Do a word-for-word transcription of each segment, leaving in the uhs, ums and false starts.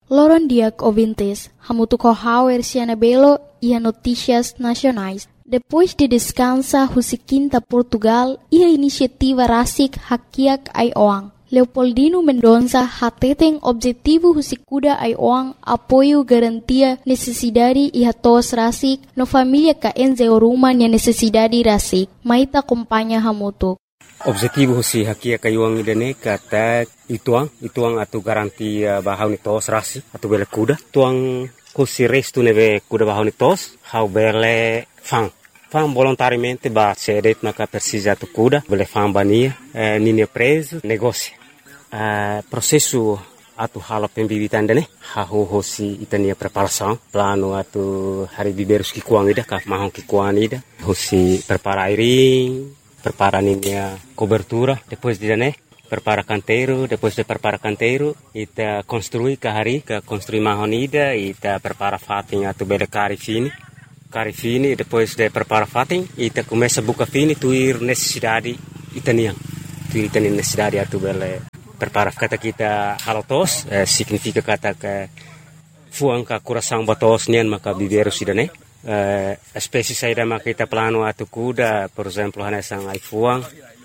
Loron Diak ouvintes, hamutuco hauer Cianabelo e a notícias nacionais. Depois de descansa Husiquinta Portugal e a iniciativa Rasik Hakiak Aioang. Leopoldino Mendonça hateten objetivo Husikuda Aioang apoio garantia necessidade e hatos Rasik no família ka enze oruma nia necessidade Rasik. Maita acompanha hamutuk. Objetivo husi hakia kayuang idane kata ituang ituang atu garantia bahau ni tos Rasik atu bele kuda tuang husi restu neve kuda bahau ni tos hau bele fang fang volontariamente ba cedet maka persija atu kuda bele fang bania eh, nini preso negócio Uh, processo atu hala pembibitan dane hahu hosi itania preparação plano atu hari biberus ki kuang ida ka mahon ki kuang ida hosi prepara airing prepara ninia cobertura depois de dane prepara canteiro depois de prepara canteiro ita construi ka hari ka construi mahon ida ita prepara fating atu bele cari fini cari fini depois de prepara fating ita começa buka fini tuir necessidade itania tuir itania necessidade atu bele prepara kata kita halotos eh, significa kata ke fuang ka kurasang batos nian maka biberu sidane eh, espécie saida maka kita plano atu kuda por exemplo hanesang ai fuang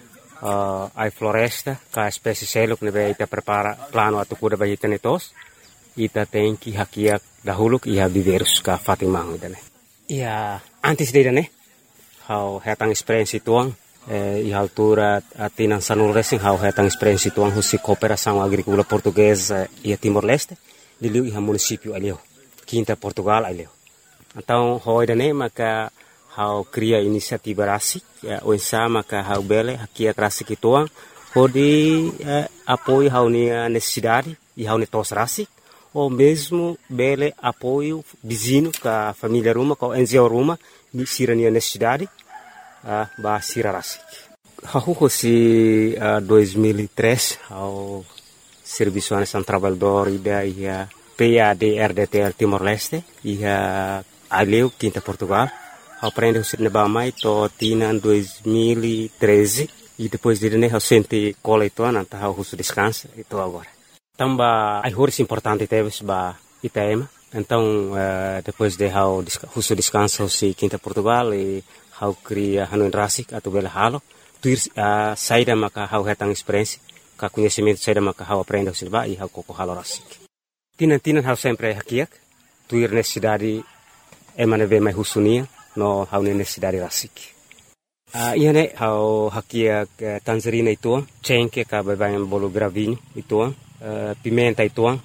uh, ai floresta ka espécie seluk nebe ita prepara plano atu kuda ba itane tos ita tenki hakiak dahuluk iha biberus ka fatimang idane ia antes de dane how hetang experience tuang Eh, e altura atinan sanul racing hau hetang experiência tuang husi cooperação agrícola portuguesa e Timor-Leste de liu iha município alio Quinta Portugal alio então hoi dane maka hau cria inisiativa Rasik o ensa maka hau bele hakia Rasik tuang hodi eh, apoio hau nia necessidade e hau ne tos Rasik ou mesmo bele apoio vizinho ka família ruma ka N G O ruma ni sirania necessidade Ah, ba sira Rasik. Hahu hosi uh, dois mil e três ao Serviço Nacional Trabalhador ida ia P A D R D T L Timor-Leste ia aleu Quinta Portugal. Ao prende o sirne ba mai to tinan dois mil e treze e depois de né ao sente cola ito anta hau husu descansa itu agora. Tamba ai horis importante teves ba Itaema. Então uh, depois de hau husu descansa si Quinta Portugal e hau cria hanuin Rasik atau bela halo tuir uh, saida maka hau hetang experiência ka conhecimento saida maka hau aprende o silba e hau koko halo Rasik tinan tinan hau sempre hakiak tuir necessidade emane ve mai husunia no hau necessidade Rasik uh, iane hau hakiak uh, tangerina ituang cengke ka babayan bolo gravinho ituang uh, pimenta ituang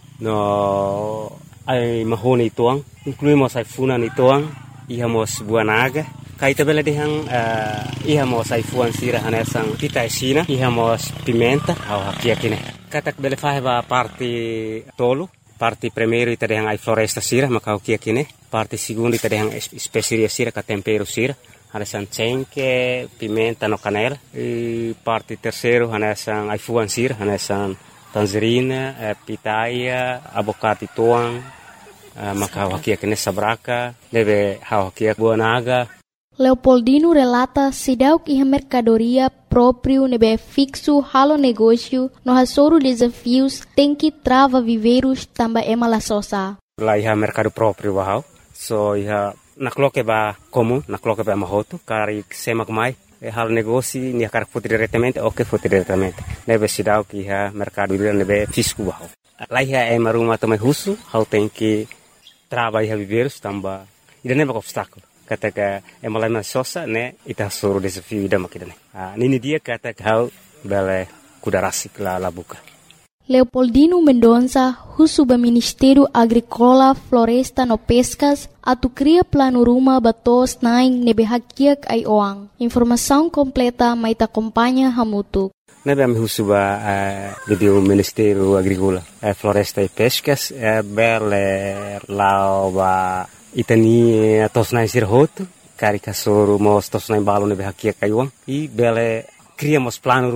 no ai mahone ituang incluímos ai funan ituang ihamos buanaga kaita bela dehang uh, ihamos ai fuan sira hanesang pita sina ihamos pimenta au hakia kine katak bela faheba parte tolo parte primeiro ita dehang ai floresta sira maka hakia kine parte segundo ita dehang especiaria sira ka tempero sira hanesang cengke pimenta no canela e parte terceiro hanesang ai fuan sira hanesang tangerina eh, pitaya abocate tuang uh, maka hakia kine sabraka deve hakia buanaga. Leopoldino relata sidauk iha mercadoria próprio nebe fixo halo negócio no hasoro desafios tem que trava viveiros tamba ema la sosa. Lá iha mercado próprio bahau so iha nakloke ba comum nakloke ba mahoto kari semak mai e halo negócio ni kar foto diretamente ok foto diretamente nebe sidauk iha mercado nebe fisco bahau. Lá iha ema ruma tama husu hau tem que trava iha viveiros tamba ida neba obstáculo kata ka emalai sosa ne ita suru desafio ida makidane ah nini dia kata hau bele kuda Rasik la la buka. Leopoldino Mendonça husuba Ministério Agrícola Floresta no Pescas atu cria plano ruma batos naing nebe hakiak Aioang. Informação completa maita acompanha hamutu. Nebe am husuba uh, do Ministério Agrícola uh, Floresta e Pescas uh, bele lauba itani tosnai sirhoto kari kasoro mos tosnai balo nebe hakia kayuang i bele criamos plano ruma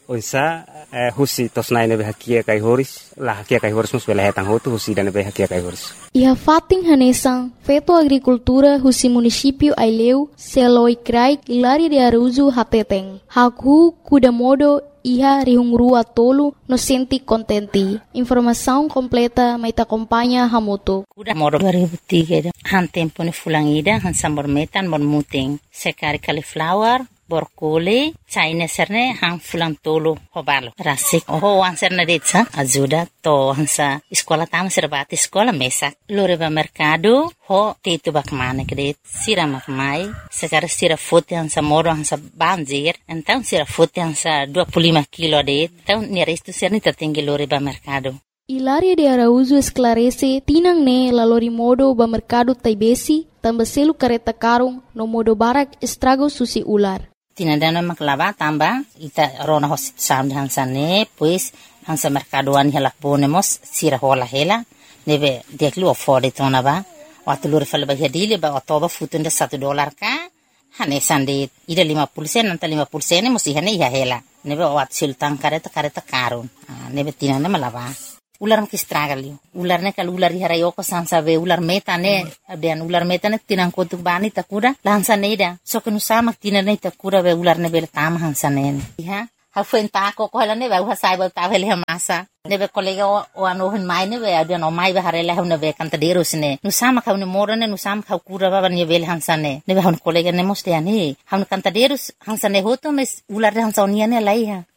onsa eh, husi tosnai nebe hakia kai horis la hakia kai horis mus bela hetang hotu husi dan nebe hakia kai horis. Iha fating hanesang Feto Agricultura husi município Aileu Seloi Krai Ilari de Aruzu Hateteng. Haku kuda modo iha rihungrua tolu no senti contenti. Informação completa mai acompanha Hamuto. Kuda modo dua ribu tiga han tempo ni fulangida han sambor metan bon muting. Sekari cauliflower borkole China serne hang fulang tolo hobalo rasik oh wan serne detsa ajuda to hansa sekolah tama serbati sekolah mesak lore ba mercado ho tetu bakmane kede sira makmai sekarang sira fote hansa moro hansa banjir então sira fote hansa dua puluh lima kilo de então ni resto serni tertinggi lore ba mercado. Hilaria de Araújo esclarece tinang ne lalori modo ba mercado taibesi tambaselu kareta karung no modo barak estrago susi ular. Tinadana maklava tamba ita rona hosit sound hansane pues hansa mercadoan hela ponemos sira hola hela neve deklu afford tona ba watulur fal ba hedile ba todo futunda satu dolar ka hane sande ida lima puluh sen nanta lima puluh sen musi hane ya hela neve wat sultan kareta kareta karun neve tinana malava ular mak istragalio ular ne kal ular hara yoko sansa ve ular meta ne abian ular meta ne tinang kotuk bani takura lansa neda so kenu sama tinane takura ve ular ne bel tam hansa ne ha ha fen ta ko ko ne ve ha sai ba ta vele masa ne ve kolega o ano hen mai ne ve abian o mai ve hare le ne ve kanta deros ne nu sama ka ne morane nu sama ka kura ba ne vel hansa ne ne ve han kolega ne moste ani han kanta deros hansa ne hoto mes ular hansa oni ne lai ha